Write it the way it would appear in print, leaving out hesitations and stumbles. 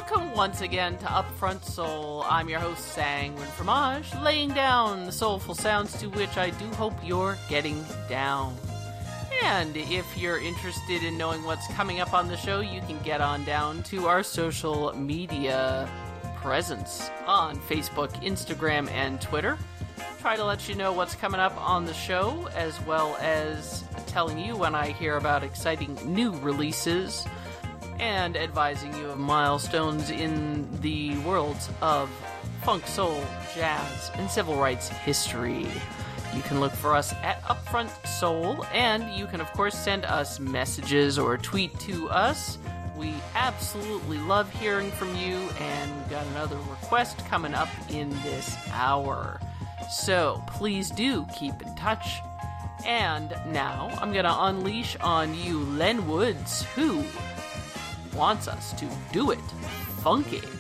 Welcome once again to Upfront Soul. I'm your host, Sanguine Fromage, laying down the soulful sounds to which I do hope you're getting down. And if you're interested in knowing what's coming up on the show, you can get on down to our social media presence on Facebook, Instagram, and Twitter. Try to let you know what's coming up on the show, as well as telling you when I hear about exciting new releases and advising you of milestones in the worlds of funk, soul, jazz, and civil rights history. You can look for us at Upfront Soul, and you can, of course, send us messages or tweet to us. We absolutely love hearing from you, and we've got another request coming up in this hour. So please do keep in touch. And now I'm going to unleash on you Len Woods, who wants us to do it funky.